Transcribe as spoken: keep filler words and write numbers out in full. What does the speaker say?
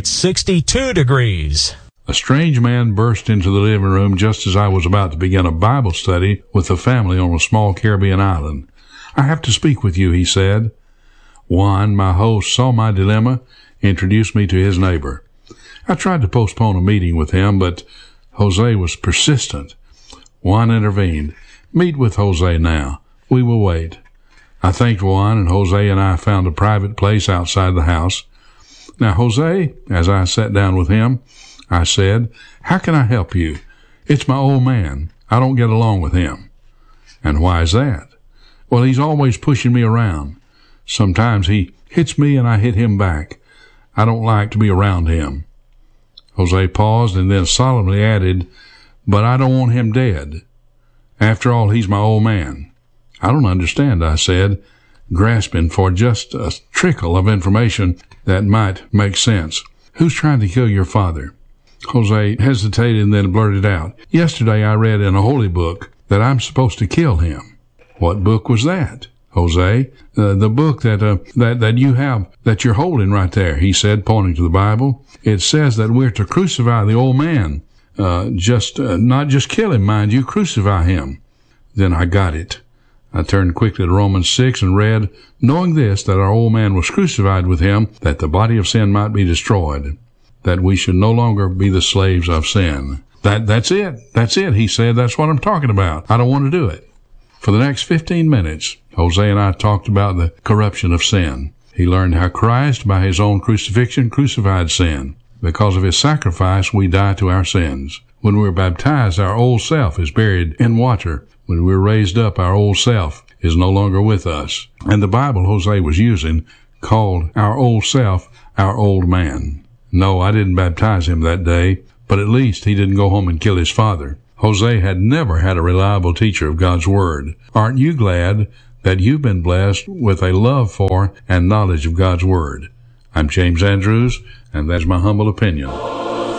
it's sixty-two degrees. A strange man burst into the living room just as I was about to begin a Bible study with a family on a small Caribbean island. "I have to speak with you," he said. Juan, my host, saw my dilemma, introduced me to his neighbor. I tried to postpone a meeting with him, but Jose was persistent. Juan intervened. "Meet with Jose now. We will wait." I thanked Juan, and Jose and I found a private place outside the house. "Now, Jose," as I sat down with him, I said, "how can I help you? It's my old man. I don't get along with him." "And why is that?" "Well, he's always pushing me around. Sometimes he hits me and I hit him back. I don't like to be around him." Jose paused and then solemnly added, "But I don't want him dead. After all, he's my old man." "I don't understand," I said, grasping for just a trickle of information that might make sense. "Who's trying to kill your father?" Jose hesitated and then blurted out, "Yesterday I read in a holy book that I'm supposed to kill him." "What book was that, Jose?" Uh, the book that, uh, that, that you have, that you're holding right there," he said, pointing to the Bible. "It says that we're to crucify the old man. Uh, just, uh, not just kill him, mind you, crucify him." Then I got it. I turned quickly to Romans six and read, "Knowing this, that our old man was crucified with him, that the body of sin might be destroyed, that we should no longer be the slaves of sin." That, that's it. That's it, he said. "That's what I'm talking about. I don't want to do it." For the next fifteen minutes, Jose and I talked about the corruption of sin. He learned how Christ, by his own crucifixion, crucified sin. Because of his sacrifice, we die to our sins. When we're baptized, our old self is buried in water. When we're raised up, our old self is no longer with us. And the Bible Jose was using called our old self our old man. No, I didn't baptize him that day, but at least he didn't go home and kill his father. Jose had never had a reliable teacher of God's Word. Aren't you glad that you've been blessed with a love for and knowledge of God's Word? I'm James Andrews, and that's my humble opinion.